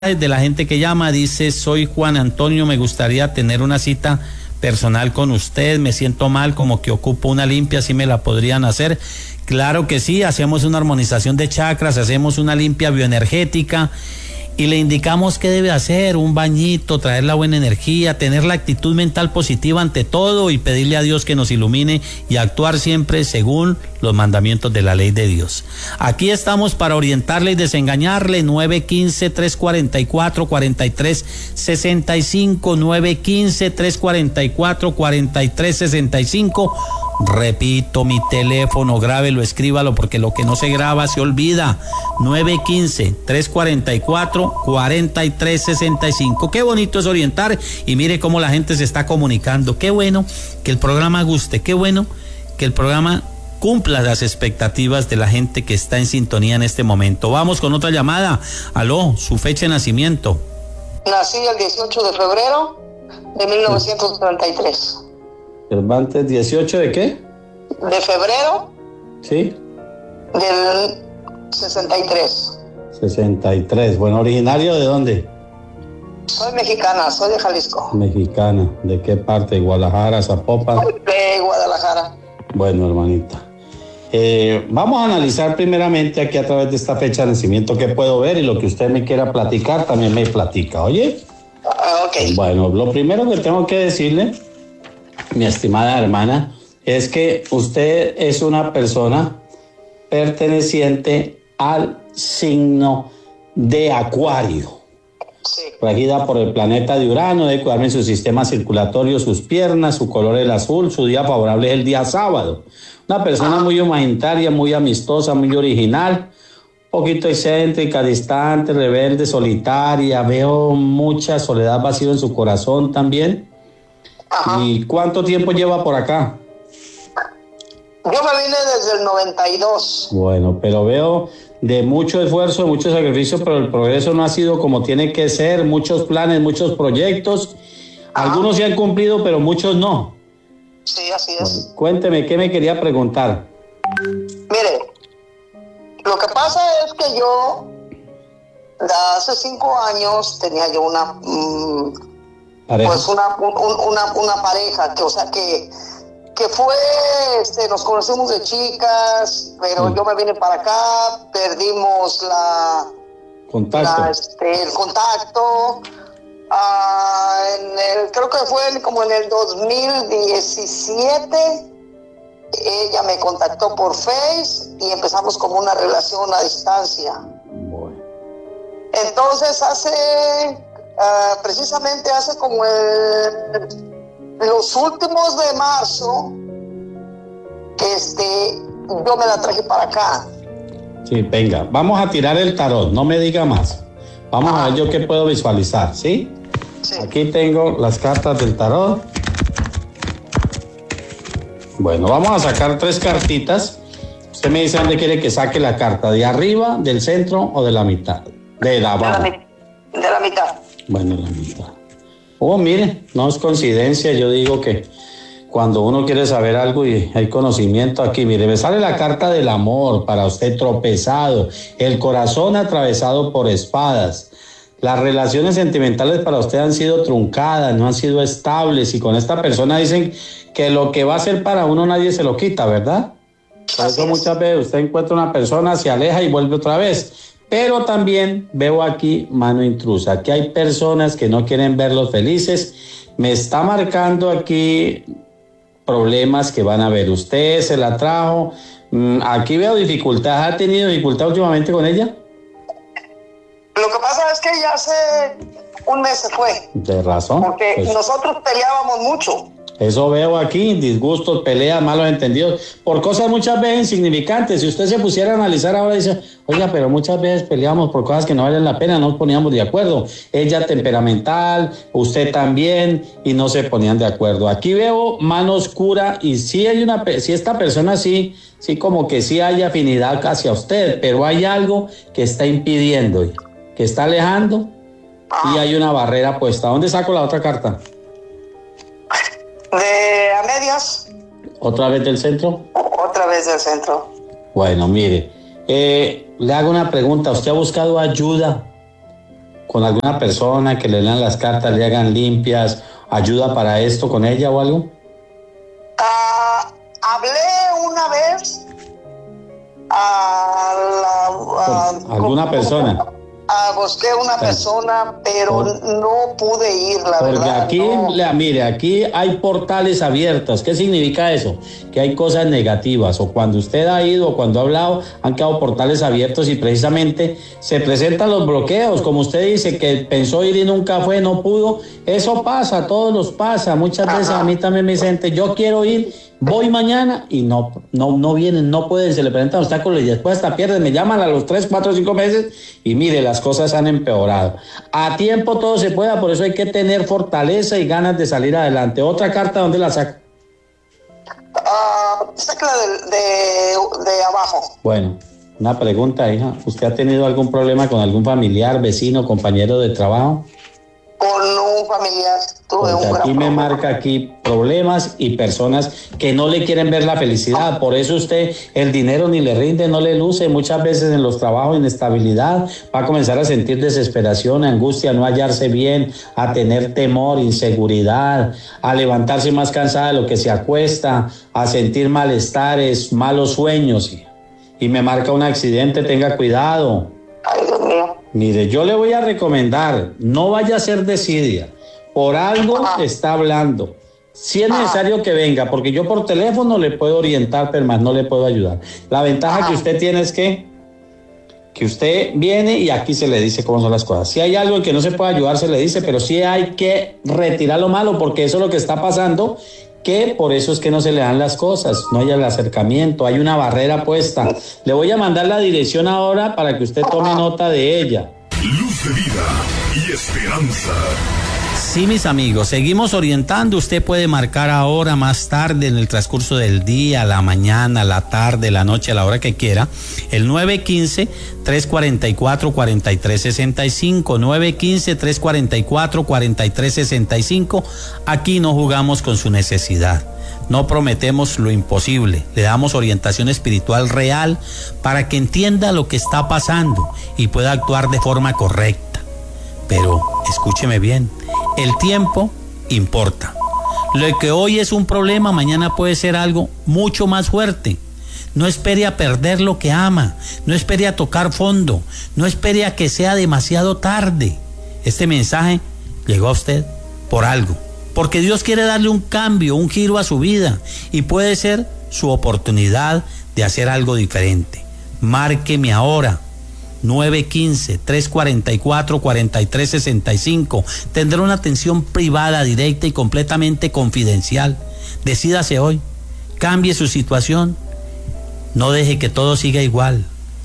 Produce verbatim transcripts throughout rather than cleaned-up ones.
de la gente que llama. Dice: soy Juan Antonio, me gustaría tener una cita personal con usted, me siento mal, como que ocupo una limpia, ¿sí me la podrían hacer? Claro que sí, hacemos una armonización de chakras, hacemos una limpia bioenergética y le indicamos qué debe hacer: un bañito, traer la buena energía, tener la actitud mental positiva ante todo y pedirle a Dios que nos ilumine y actuar siempre según los mandamientos de la ley de Dios. Aquí estamos para orientarle y desengañarle. Nueve uno cinco, tres cuatro cuatro, cuatro tres seis cinco, nueve uno cinco, tres cuatro cuatro, cuatro tres seis cinco. Repito, mi teléfono, grábelo, escríbalo, porque lo que no se graba se olvida. Nueve uno cinco, tres cuatro cuatro, cuatro tres seis cinco. Qué bonito es orientar, y mire cómo la gente se está comunicando. Qué bueno que el programa guste, qué bueno que el programa cumpla las expectativas de la gente que está en sintonía en este momento. Vamos con otra llamada. Aló, su fecha de nacimiento. Nací el dieciocho de febrero de mil novecientos treinta y tres. Cervantes, ¿dieciocho de qué? De febrero. Sí. Del sesenta y tres. sesenta y tres. Bueno, ¿originario de dónde? Soy mexicana, soy de Jalisco. Mexicana. ¿De qué parte? ¿Guadalajara, Zapopan? De Guadalajara. Bueno, hermanita. Eh, vamos a analizar primeramente aquí a través de esta fecha de nacimiento que puedo ver, y lo que usted me quiera platicar también me platica, ¿oye? Uh, ok. Bueno, lo primero que tengo que decirle, mi estimada hermana, es que usted es una persona perteneciente al signo de Acuario. Sí. Regida por el planeta de Urano, debe cuidarme en su sistema circulatorio, sus piernas, su color es el azul, su día favorable es el día sábado. Una persona muy humanitaria, muy amistosa, muy original, un poquito excéntrica, distante, rebelde, solitaria. Veo mucha soledad, vacío en su corazón también. Ajá. ¿Y cuánto tiempo lleva por acá? Yo me vine desde el noventa y dos. Bueno, pero veo de mucho esfuerzo, mucho sacrificio, pero el progreso no ha sido como tiene que ser. Muchos planes, muchos proyectos. Ajá. Algunos se han cumplido, pero muchos no. Sí, así es. Bueno, cuénteme, ¿qué me quería preguntar? Mire, lo que pasa es que yo, hace cinco años, tenía yo una... Mmm, Pareja. Pues una, un, una, una pareja, que o sea que, que fue, este, nos conocimos de chicas, pero sí. Yo me vine para acá, perdimos la Contacto. la, este, el contacto. Ah, en el, creo que fue como en el dos mil diecisiete, ella me contactó por Face y empezamos como una relación a distancia. Bueno. Entonces hace... Uh, precisamente hace como el, los últimos de marzo, este, yo me la traje para acá. Sí, venga, vamos a tirar el tarot, no me diga más. Vamos ah. a ver yo qué puedo visualizar, ¿sí? Sí. Aquí tengo las cartas del tarot. Bueno, vamos a sacar tres cartitas. Usted me dice dónde quiere que saque la carta, de arriba, del centro o de la mitad. De la abajo. De la, de la mitad. Bueno, la mitad. Oh, mire, no es coincidencia, yo digo que cuando uno quiere saber algo y hay conocimiento aquí, mire, me sale la carta del amor para usted, tropezado, el corazón atravesado por espadas. Las relaciones sentimentales para usted han sido truncadas, no han sido estables, y con esta persona dicen que lo que va a ser para uno nadie se lo quita, ¿verdad? Por eso muchas veces usted encuentra una persona, se aleja y vuelve otra vez. Pero también veo aquí mano intrusa. Aquí hay personas que no quieren verlos felices. Me está marcando aquí problemas que van a ver. Usted se la trajo. Aquí veo dificultad. ¿Ha tenido dificultad últimamente con ella? Lo que pasa es que ella hace un mes se fue. De razón. Porque pues nosotros peleábamos mucho. Eso veo aquí, disgustos, peleas, malos entendidos, por cosas muchas veces insignificantes. Si usted se pusiera a analizar ahora, dice, oiga, pero muchas veces peleamos por cosas que no valen la pena, no nos poníamos de acuerdo. Ella temperamental, usted también, y no se ponían de acuerdo. Aquí veo mano oscura, y sí hay una, si esta persona sí, sí como que sí hay afinidad hacia usted, pero hay algo que está impidiendo, que está alejando, y hay una barrera puesta. ¿Dónde saco la otra carta? De a medias. ¿Otra vez del centro? Otra vez del centro. Bueno, mire, eh, le hago una pregunta. ¿Usted ha buscado ayuda con alguna persona que le lean las cartas, le hagan limpias, ayuda para esto con ella o algo? Uh, hablé una vez a, la, a alguna ¿cómo, persona. Cómo? Ah, busqué una persona, pero por, no pude ir, la porque verdad. Aquí, no. la, mire, aquí hay portales abiertos. ¿Qué significa eso? Que hay cosas negativas. O cuando usted ha ido o cuando ha hablado, han quedado portales abiertos y precisamente se presentan los bloqueos. Como usted dice, que pensó ir y nunca fue, no pudo. Eso pasa, a todos nos pasa. Muchas Ajá. veces a mí también me dicen, yo quiero ir, voy mañana y no, no, no vienen, no pueden, se le presentan obstáculos y después hasta pierden. Me llaman a los tres, cuatro, cinco meses y mire, las cosas han empeorado. A tiempo todo se pueda, por eso hay que tener fortaleza y ganas de salir adelante. Otra carta, ¿dónde la saca? Uh, saca de, de, de abajo. Bueno, una pregunta, hija. ¿Usted ha tenido algún problema con algún familiar, vecino, compañero de trabajo? Con un familiar tuve Porque un gran aquí me problema. marca aquí problemas y personas que no le quieren ver la felicidad. Por eso usted el dinero ni le rinde, no le luce. Muchas veces en los trabajos inestabilidad, va a comenzar a sentir desesperación, angustia, no hallarse bien, a tener temor, inseguridad, a levantarse más cansada de lo que se acuesta, a sentir malestares, malos sueños. Y me marca un accidente, tenga cuidado. Ay, Dios mío. Mire, yo le voy a recomendar, no vaya a ser desidia, por algo Ajá. está hablando. Si es necesario Ajá. que venga, porque yo por teléfono le puedo orientar, pero más no le puedo ayudar. La ventaja Ajá. que usted tiene es que, que usted viene y aquí se le dice cómo son las cosas. Si hay algo en que no se puede ayudar, se le dice, pero sí hay que retirar lo malo, porque eso es lo que está pasando, que por eso es que no se le dan las cosas, no hay el acercamiento, hay una barrera puesta. Le voy a mandar la dirección ahora para que usted tome nota de ella. Luz de vida y esperanza. Sí, mis amigos, seguimos orientando. Usted puede marcar ahora, más tarde, en el transcurso del día, la mañana, la tarde, la noche, a la hora que quiera, el nueve uno cinco, tres cuatro cuatro, cuatro tres seis cinco, nueve uno cinco, tres cuatro cuatro, cuatro tres seis cinco. Aquí no jugamos con su necesidad. No prometemos lo imposible, le damos orientación espiritual real para que entienda lo que está pasando y pueda actuar de forma correcta. Pero escúcheme bien, el tiempo importa. Lo que hoy es un problema, mañana puede ser algo mucho más fuerte. No espere a perder lo que ama, no espere a tocar fondo, no espere a que sea demasiado tarde. Este mensaje llegó a usted por algo, porque Dios quiere darle un cambio, un giro a su vida y puede ser su oportunidad de hacer algo diferente. Márqueme ahora. nueve uno cinco, tres cuatro cuatro, cuatro tres seis cinco. Tendrá una atención privada, directa y completamente confidencial. Decídase hoy, cambie su situación, no deje que todo siga igual.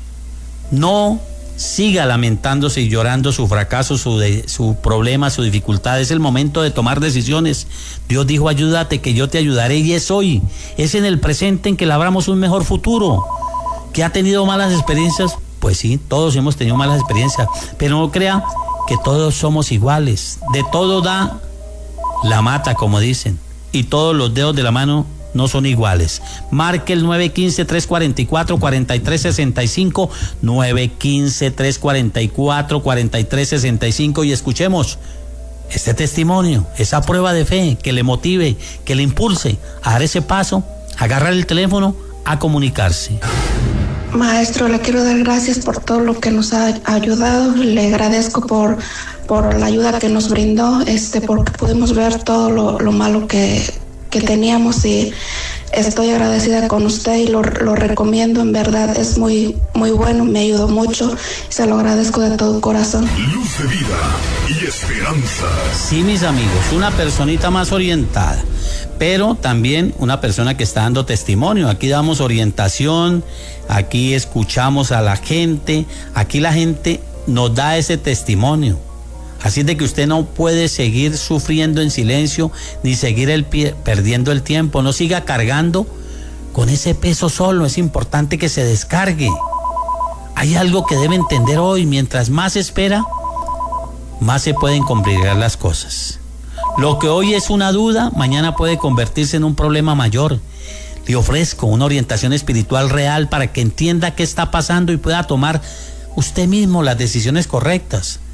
No siga lamentándose y llorando su fracaso, su, de, su problema, su dificultad. Es el momento de tomar decisiones. Dios dijo, ayúdate que yo te ayudaré, y es hoy, es en el presente en que labramos un mejor futuro. ¿Que ha tenido malas experiencias? Pues sí, todos hemos tenido malas experiencias, pero no crea que todos somos iguales. De todo da la mata, como dicen, y todos los dedos de la mano no son iguales. Marque el nueve uno cinco, tres cuatro cuatro, cuatro tres seis cinco, nueve uno cinco, tres cuatro cuatro, cuatro tres seis cinco, y escuchemos este testimonio, esa prueba de fe que le motive, que le impulse a dar ese paso, a agarrar el teléfono, a comunicarse. Maestro, le quiero dar gracias por todo lo que nos ha ayudado. Le agradezco por, por la ayuda que nos brindó, este, porque pudimos ver todo lo, lo malo que, que teníamos, y estoy agradecida con usted y lo, lo recomiendo. En verdad es muy, muy bueno, me ayudó mucho y se lo agradezco de todo corazón. Luz de vida y esperanza. Sí, mis amigos, una personita más orientada, pero también una persona que está dando testimonio. Aquí damos orientación, aquí escuchamos a la gente, aquí la gente nos da ese testimonio. Así de que usted no puede seguir sufriendo en silencio, ni seguir el pie, perdiendo el tiempo. No siga cargando con ese peso solo. Es importante que se descargue. Hay algo que debe entender hoy: mientras más espera, más se pueden complicar las cosas. Lo que hoy es una duda, mañana puede convertirse en un problema mayor. Le ofrezco una orientación espiritual real para que entienda qué está pasando y pueda tomar usted mismo las decisiones correctas.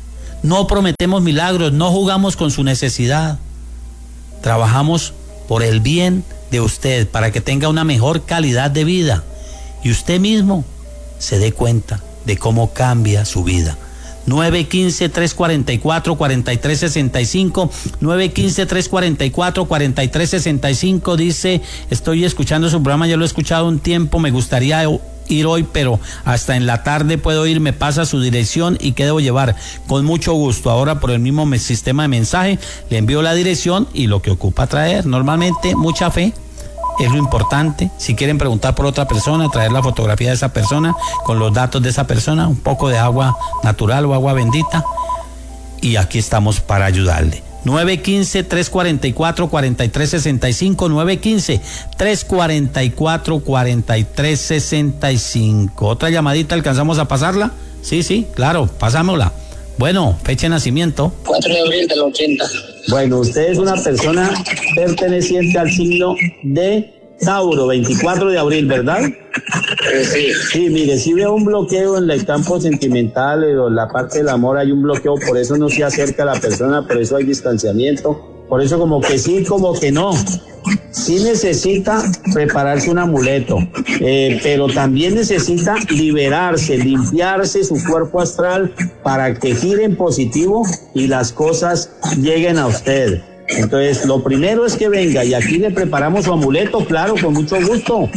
No prometemos milagros, no jugamos con su necesidad. Trabajamos por el bien de usted, para que tenga una mejor calidad de vida y usted mismo se dé cuenta de cómo cambia su vida. nueve uno cinco, tres cuatro cuatro, cuatro tres seis cinco, nueve uno cinco, tres cuatro cuatro, cuatro tres seis cinco. Dice, estoy escuchando su programa, ya lo he escuchado un tiempo, me gustaría ir hoy, pero hasta en la tarde puedo ir, me pasa su dirección y qué debo llevar. Con mucho gusto, ahora por el mismo sistema de mensaje le envío la dirección y lo que ocupa traer. Normalmente mucha fe es lo importante. Si quieren preguntar por otra persona, traer la fotografía de esa persona con los datos de esa persona, un poco de agua natural o agua bendita, y aquí estamos para ayudarle. nueve uno cinco, tres cuatro cuatro, cuatro tres seis cinco, nueve uno cinco, tres cuatro cuatro, cuatro tres seis cinco. Otra llamadita, ¿alcanzamos a pasarla? Sí, sí, claro, pasámosla. Bueno, fecha de nacimiento. cuatro de abril del ochenta. Bueno, usted es una persona perteneciente al signo de Tauro, veinticuatro de abril, ¿verdad? Eh, sí. Sí, mire, si veo un bloqueo en el campo sentimental o en la parte del amor, hay un bloqueo, por eso no se acerca a la persona, por eso hay distanciamiento, por eso como que sí, como que no. Sí necesita prepararse un amuleto, eh, pero también necesita liberarse, limpiarse su cuerpo astral para que gire en positivo y las cosas lleguen a usted. Entonces, lo primero es que venga y aquí le preparamos su amuleto, claro, con mucho gusto.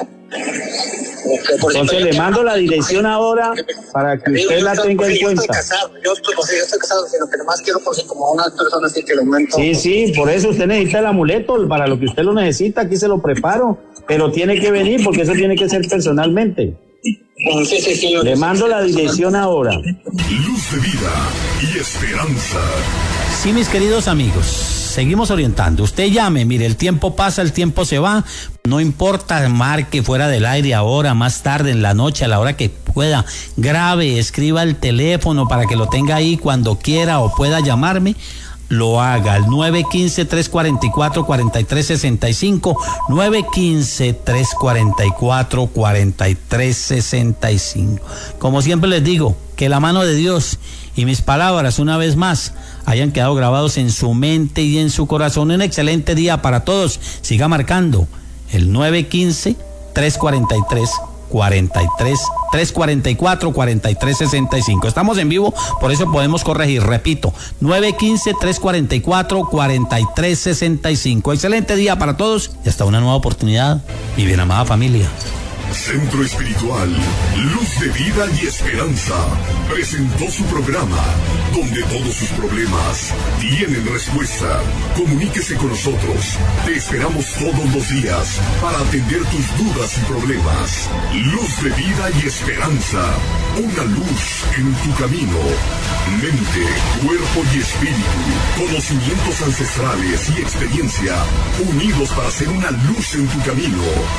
Entonces le mando la dirección ahora para que usted la tenga en cuenta. Yo estoy, yo estoy casado, sino que nomás quiero por si como una persona así que lo aumento. Sí, sí, por eso usted necesita el amuleto, para lo que usted lo necesita, aquí se lo preparo, pero tiene que venir porque eso tiene que ser personalmente. Sí, sí, sí, le mando la dirección ahora. Luz de vida y esperanza. Sí, mis queridos amigos, seguimos orientando. Usted llame, mire, el tiempo pasa, el tiempo se va. No importa, marque fuera del aire ahora, más tarde, en la noche, a la hora que pueda. Grabe, escriba el teléfono para que lo tenga ahí cuando quiera o pueda llamarme. Lo haga al nueve uno cinco, tres cuatro cuatro, cuatro tres seis cinco, nueve uno cinco, tres cuatro cuatro, cuatro tres seis cinco. Como siempre les digo, que la mano de Dios y mis palabras una vez más hayan quedado grabados en su mente y en su corazón. Un excelente día para todos. Siga marcando el nueve uno cinco, tres cuatro tres, cuatro tres, tres cuatro cuatro, cuatro tres seis cinco. Estamos en vivo, por eso podemos corregir. Repito, nueve uno cinco, tres cuatro cuatro, cuatro tres seis cinco. Excelente día para todos y hasta una nueva oportunidad, mi bien amada familia. Centro Espiritual, Luz de Vida y Esperanza, presentó su programa, donde todos sus problemas tienen respuesta. Comuníquese con nosotros. Te esperamos todos los días para atender tus dudas y problemas. Luz de Vida y Esperanza, una luz en tu camino. Mente, cuerpo y espíritu, conocimientos ancestrales y experiencia, unidos para ser una luz en tu camino.